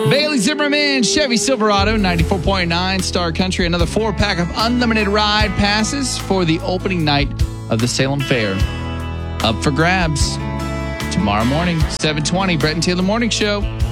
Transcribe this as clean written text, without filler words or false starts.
Bailey Zimmerman, Chevy Silverado, 94.9 Star Country. Another 4-pack of unlimited ride passes for the opening night of the Salem Fair. Up for grabs tomorrow morning, 7:20, Brett and Taylor Morning Show.